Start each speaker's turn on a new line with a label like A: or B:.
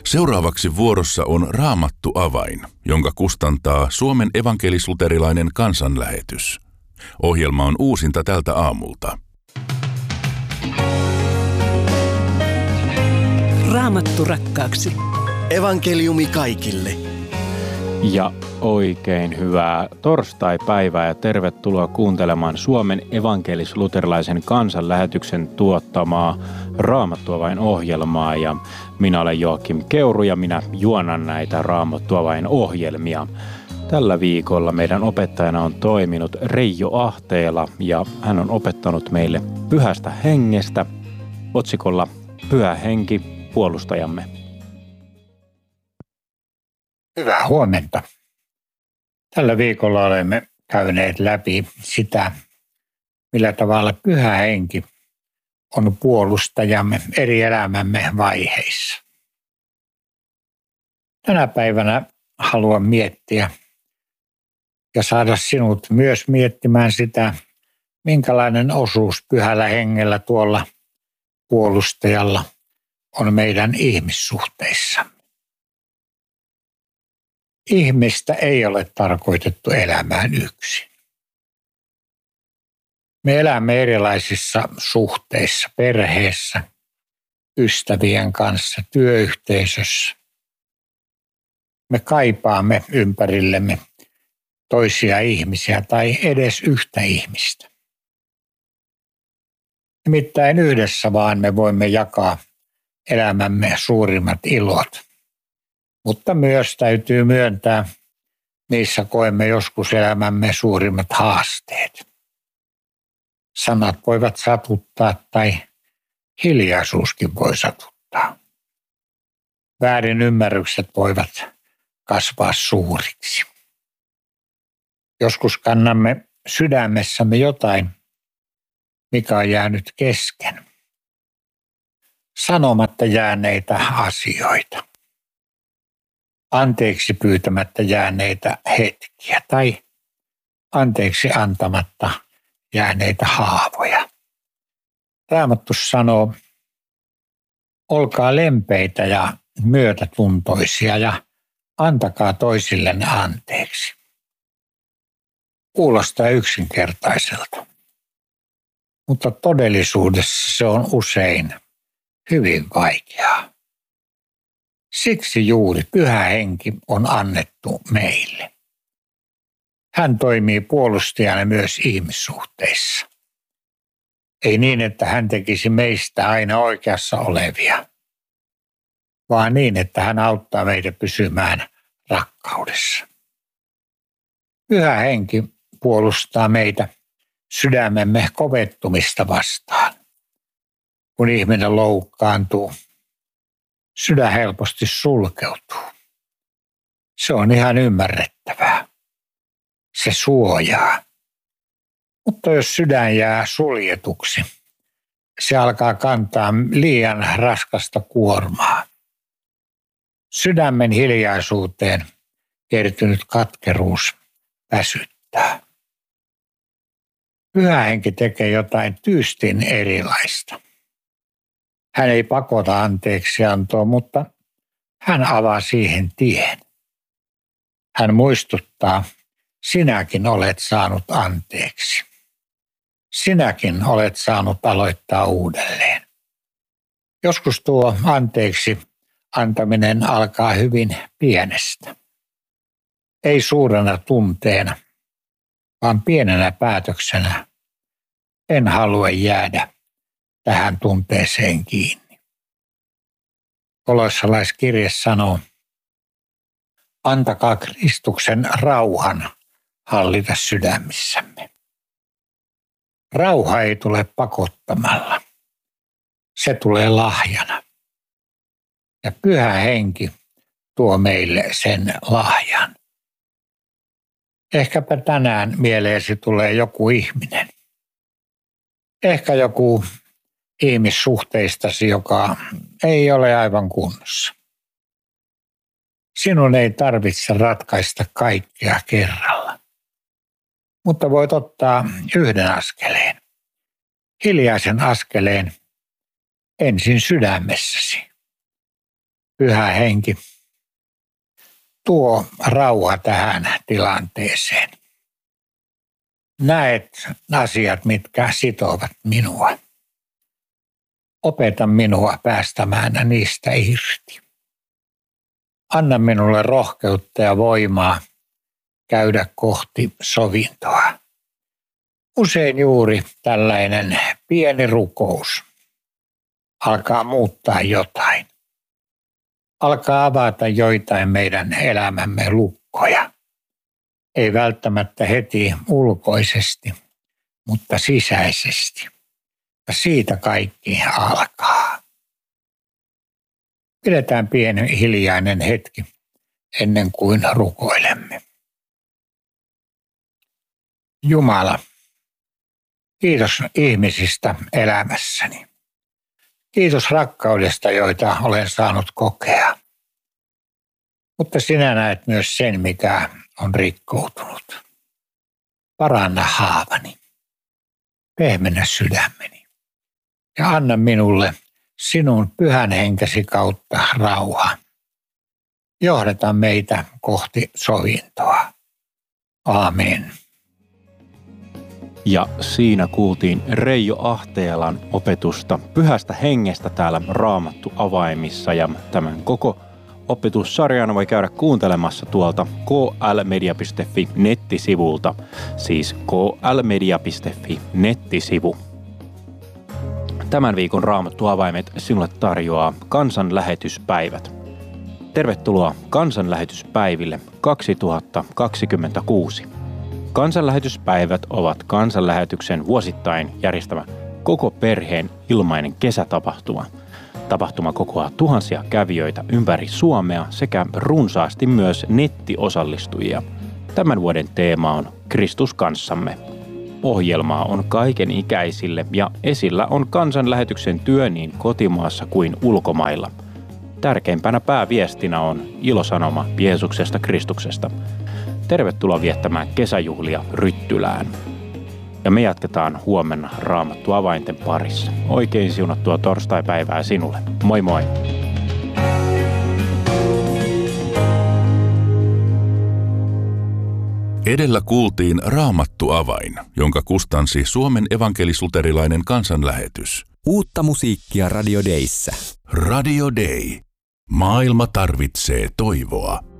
A: Seuraavaksi vuorossa on Raamattu avain, jonka kustantaa Suomen evankelis-luterilainen kansanlähetys. Ohjelma on uusinta tältä aamulta.
B: Raamattu rakkaaksi.
C: Evankeliumi kaikille.
D: Ja oikein hyvää torstaipäivää ja tervetuloa kuuntelemaan Suomen evankelis-luterilaisen kansanlähetyksen tuottamaa Raamattu avain ohjelmaa. Ja minä olen Joakim Keuru ja minä juonan näitä Raamattu avain ohjelmia. Tällä viikolla meidän opettajana on toiminut Reijo Ahteela ja hän on opettanut meille Pyhästä hengestä otsikolla Pyhä henki, puolustajamme.
E: Hyvää huomenta. Tällä viikolla olemme käyneet läpi sitä, millä tavalla Pyhä henki on puolustajamme eri elämämme vaiheissa. Tänä päivänä haluan miettiä ja saada sinut myös miettimään sitä, minkälainen osuus Pyhällä hengellä tuolla puolustajalla on meidän ihmissuhteissa. Ihmistä ei ole tarkoitettu elämään yksin. Me elämme erilaisissa suhteissa, perheessä, ystävien kanssa, työyhteisössä. Me kaipaamme ympärillemme toisia ihmisiä tai edes yhtä ihmistä. Nimittäin yhdessä vaan me voimme jakaa elämämme suurimmat ilot. Mutta myös täytyy myöntää, niissä koemme joskus elämämme suurimmat haasteet. Sanat voivat satuttaa tai hiljaisuuskin voi satuttaa. Väärin ymmärrykset voivat kasvaa suuriksi. Joskus kannamme sydämessämme jotain, mikä on jäänyt kesken. Sanomatta jääneitä asioita. Anteeksi pyytämättä jääneitä hetkiä tai anteeksi antamatta jääneitä haavoja. Raamattu sanoo, olkaa lempeitä ja myötätuntoisia ja antakaa toisillenne anteeksi. Kuulostaa yksinkertaiselta, mutta todellisuudessa se on usein hyvin vaikeaa. Siksi juuri Pyhä henki on annettu meille. Hän toimii puolustajana myös ihmissuhteissa. Ei niin, että hän tekisi meistä aina oikeassa olevia, vaan niin, että hän auttaa meitä pysymään rakkaudessa. Pyhä henki puolustaa meitä sydämemme kovettumista vastaan. Kun ihminen loukkaantuu, sydän helposti sulkeutuu. Se on ihan ymmärrettävää. Se suojaa. Mutta jos sydän jää suljetuksi, se alkaa kantaa liian raskasta kuormaa. Sydämen hiljaisuuteen kertynyt katkeruus väsyttää. Pyhä henki tekee jotain tyystin erilaista. Hän ei pakota anteeksiantoa, mutta hän avaa siihen tien. Hän muistuttaa, sinäkin olet saanut anteeksi. Sinäkin olet saanut aloittaa uudelleen. Joskus tuo anteeksi antaminen alkaa hyvin pienestä. Ei suurena tunteena, vaan pienenä päätöksenä. En halua jäädä tähän tunteeseen kiinni. Kolossalaiskirje sanoo, antakaa Kristuksen rauhan hallita sydämissämme. Rauha ei tule pakottamalla. Se tulee lahjana. Ja Pyhä henki tuo meille sen lahjan. Ehkäpä tänään mieleesi tulee joku ihminen. Ehkä joku ihmissuhteistasi, joka ei ole aivan kunnossa. Sinun ei tarvitse ratkaista kaikkea kerralla, mutta voit ottaa yhden askeleen, hiljaisen askeleen ensin sydämessäsi. Pyhä Henki, tuo rauha tähän tilanteeseen. Näet asiat, mitkä sitovat minua. Opeta minua päästämään niistä irti. Anna minulle rohkeutta ja voimaa käydä kohti sovintoa. Usein juuri tällainen pieni rukous alkaa muuttaa jotain. Alkaa avata joitain meidän elämämme lukkoja. Ei välttämättä heti ulkoisesti, mutta sisäisesti. Ja siitä kaikki alkaa. Pidetään pieni hiljainen hetki ennen kuin rukoilemme. Jumala, kiitos ihmisistä elämässäni. Kiitos rakkaudesta, joita olen saanut kokea. Mutta sinä näet myös sen, mikä on rikkoutunut. Paranna haavani. Pehmennä sydämeni. Ja anna minulle sinun pyhän henkesi kautta rauha. Johdeta meitä kohti sovintoa. Aamen.
D: Ja siinä kuultiin Reijo Ahteelan opetusta Pyhästä hengestä täällä Raamattu avaimissa. Ja tämän koko opetussarjan voi käydä kuuntelemassa tuolta klmedia.fi nettisivulta. Siis klmedia.fi nettisivu. Tämän viikon Raamattu avaimet sinulle tarjoaa kansanlähetyspäivät. Tervetuloa kansanlähetyspäiville 2026. Kansanlähetyspäivät ovat kansanlähetyksen vuosittain järjestämä koko perheen ilmainen kesätapahtuma. Tapahtuma kokoaa tuhansia kävijöitä ympäri Suomea sekä runsaasti myös nettiosallistujia. Tämän vuoden teema on Kristus kanssamme. Ohjelmaa on kaiken ikäisille ja esillä on kansanlähetyksen työ niin kotimaassa kuin ulkomailla. Tärkeimpänä pääviestinä on ilosanoma Jeesuksesta Kristuksesta. Tervetuloa viettämään kesäjuhlia Ryttylään. Ja me jatketaan huomenna Raamattu avainten parissa. Oikein siunattua torstaipäivää sinulle. Moi moi!
A: Edellä kuultiin Raamattu avain, jonka kustansi Suomen evankelis-luterilainen kansanlähetys.
F: Uutta musiikkia Radio Dayssä.
A: Radio Day. Maailma tarvitsee toivoa.